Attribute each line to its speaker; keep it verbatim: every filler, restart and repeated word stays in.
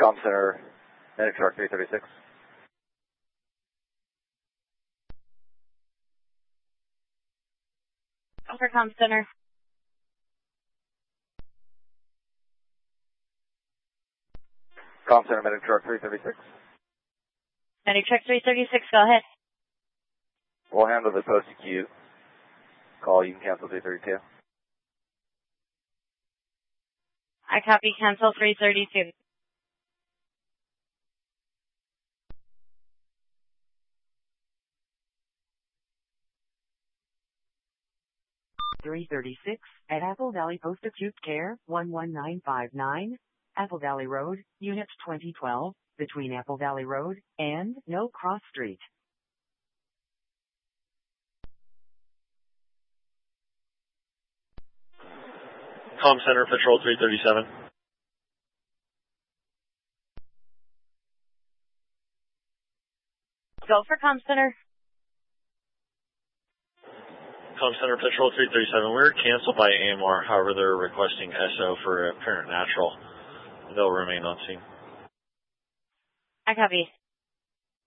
Speaker 1: Com Center, Medic Truck three thirty-six.
Speaker 2: For Com Center.
Speaker 1: Com Center, Medic Truck three thirty-six.
Speaker 2: Medic Truck three thirty-six, go ahead.
Speaker 1: We'll handle the post-acute call. You can cancel three thirty-two.
Speaker 2: I copy, cancel three thirty-two.
Speaker 3: three thirty-six at Apple Valley Post-Acute Care, one one nine five nine, Apple Valley Road, Unit twenty twelve, between Apple Valley Road and No Cross Street.
Speaker 4: Com Center, Patrol three thirty-seven.
Speaker 2: Go for Com Center.
Speaker 4: Com Center, Patrol three thirty-seven. We're canceled by A M R. However, they're requesting S O for apparent natural. They'll remain on scene.
Speaker 2: I copy.